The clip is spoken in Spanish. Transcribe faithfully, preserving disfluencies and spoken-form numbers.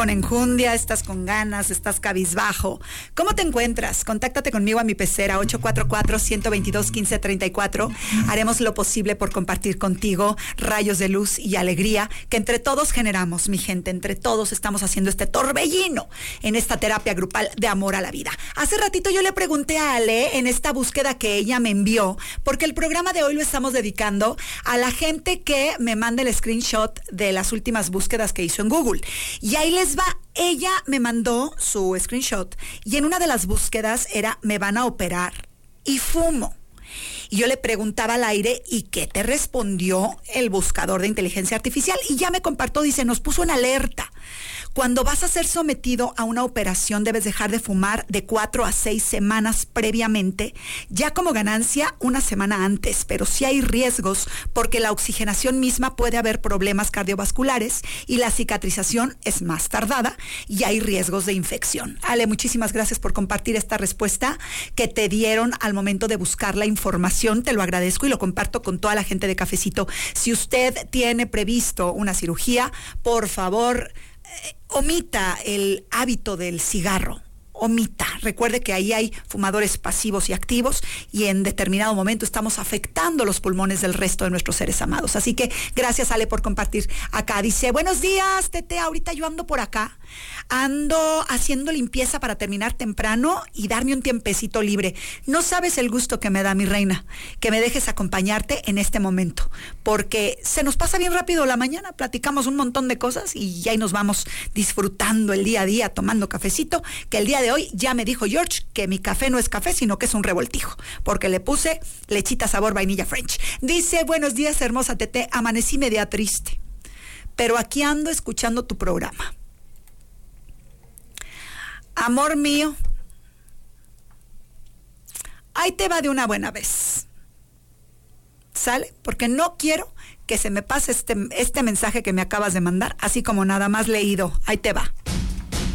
Con enjundia, estás con ganas, estás cabizbajo. ¿Cómo te encuentras? Contáctate conmigo a mi pecera ocho cuatro cuatro, uno dos dos, uno cinco tres cuatro. Haremos lo posible por compartir contigo rayos de luz y alegría que entre todos generamos, mi gente. Entre todos estamos haciendo este torbellino en esta terapia grupal de amor a la vida. Hace ratito yo le pregunté a Ale en esta búsqueda que ella me envió, porque el programa de hoy lo estamos dedicando a la gente que me manda el screenshot de las últimas búsquedas que hizo en Google. Y ahí les va. Ella me mandó su screenshot y en una de las búsquedas era me van a operar y fumo. Y yo le preguntaba al aire, ¿y qué te respondió el buscador de inteligencia artificial? Y ya me compartió, dice, nos puso en alerta. Cuando vas a ser sometido a una operación, debes dejar de fumar de cuatro a seis semanas previamente, ya como ganancia una semana antes, pero sí hay riesgos porque la oxigenación misma puede haber problemas cardiovasculares y la cicatrización es más tardada y hay riesgos de infección. Ale, muchísimas gracias por compartir esta respuesta que te dieron al momento de buscar la información. Te lo agradezco y lo comparto con toda la gente de Cafecito. Si usted tiene previsto una cirugía, por favor, eh, omita el hábito del cigarro. Omita. Recuerde que ahí hay fumadores pasivos y activos y en determinado momento estamos afectando los pulmones del resto de nuestros seres amados. Así que gracias, Ale, por compartir acá. Dice, buenos días, Tete, ahorita yo ando por acá. Ando haciendo limpieza para terminar temprano y darme un tiempecito libre. No sabes el gusto que me da, mi reina, que me dejes acompañarte en este momento, porque se nos pasa bien rápido la mañana, platicamos un montón de cosas y ya ahí nos vamos disfrutando el día a día, tomando cafecito, que el día de hoy ya me dijo George que mi café no es café, sino que es un revoltijo, porque le puse lechita sabor vainilla French. Dice, buenos días, hermosa Tete, amanecí media triste, pero aquí ando escuchando tu programa. Amor mío, ahí te va de una buena vez. ¿Sale? Porque no quiero que se me pase este, este mensaje que me acabas de mandar, así como nada más leído. Ahí te va.